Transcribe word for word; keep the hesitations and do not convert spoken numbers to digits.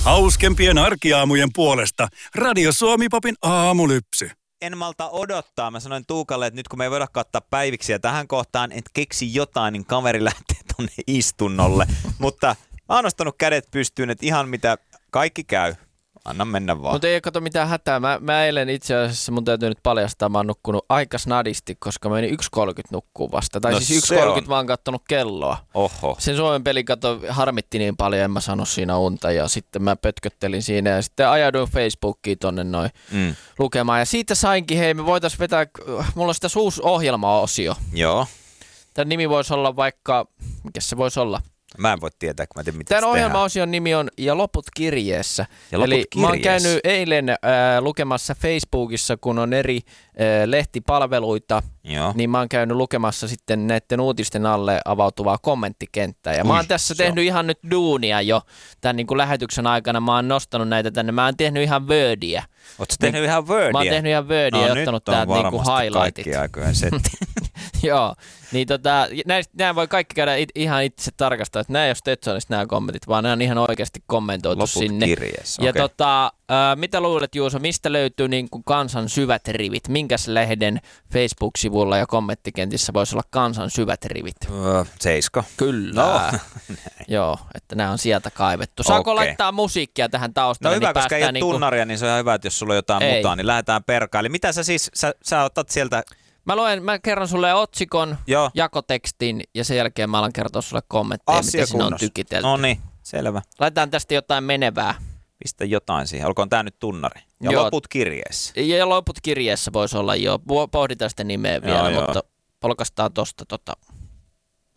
Hauskempien arkiaamujen puolesta Radio Suomi-popin aamulypsy. En malta odottaa. Mä sanoin Tuukalle, että nyt kun me ei voida kattaa päiviksiä tähän kohtaan, että keksi jotain, niin kaveri lähtee tonne istunnolle. Mutta mä oon nostanut kädet pystyyn, että ihan mitä kaikki käy. Anna mennä vaan. Mutta ei kato mitään hätää. Mä, mä eilen itse asiassa, mun täytyy nyt paljastaa, mä oon nukkunut aika snadisti, koska mä menin yksi kolmekymmentä nukkuu vasta. Tai no siis yksi kolmekymmentä mä oon kattonut kelloa. Oho. Sen Suomen pelin kato harmitti niin paljon, en mä sano siinä unta. Ja sitten mä pötköttelin siinä ja sitten ajauduin Facebookiin tonne noin mm. lukemaan. Ja siitä sainkin, hei me voitais vetää, mulla on sitä uusi ohjelma-osio. Joo. Tämän nimi voisi olla vaikka, mikä se voisi olla? Mä en voi tietää, kun mä tiedän, mitä Tämän ohjelma-osion nimi on Ja loput kirjeessä. Ja loput Eli kirjeessä. Mä oon käynyt eilen äh, lukemassa Facebookissa, kun on eri äh, lehtipalveluita, Joo. niin mä oon käynyt lukemassa sitten näiden uutisten alle avautuvaa kommenttikenttää. Ja Ui, mä oon tässä tehnyt on. ihan nyt duunia jo tämän niin kuin lähetyksen aikana. Mä oon nostanut näitä tänne. Mä oon tehnyt ihan Wordia. Ootko tehnyt ihan Wordia? Mä oon tehnyt ihan Wordia ja no, ottanut täältä niin kuin highlightit. Kaikki aikojen setti. Joo, niin tota, näistä, nämä voi kaikki käydä it, ihan itse tarkastaa, että nämä ei ole Stetsonista nämä kommentit, vaan nämä on ihan oikeasti kommentoitu Loput sinne. Kirjeessä, ja okay. tota, äh, mitä luulet Juuso, mistä löytyy niin kuin kansan syvät rivit? Minkäs lehden Facebook-sivulla ja kommenttikentissä voisi olla kansan syvät rivit? Öö, Seisko. Kyllä. No. Joo, että nämä on sieltä kaivettu. Saako okay. laittaa musiikkia tähän taustalle? No hyvä, niin koska ei ole niinku... tunnaria, niin se on ihan hyvä, että jos sulla on jotain ei. mutaa, niin lähdetään perkaan. Eli mitä sä siis, sä, sä otat sieltä... Mä luen, mä kerron sulle otsikon, Joo. jakotekstin ja sen jälkeen mä alan kertoa sulle kommentteja, mitä siinä on tykitelty. No niin, selvä. Laitetaan tästä jotain menevää. Pistä jotain siihen. Olkoon tää nyt tunnari. Ja Joo. loput kirjeessä. Ja loput kirjeessä voisi olla jo. Pohditaan sitä nimeä vielä, Joo, mutta jo. polkastaan tosta tota.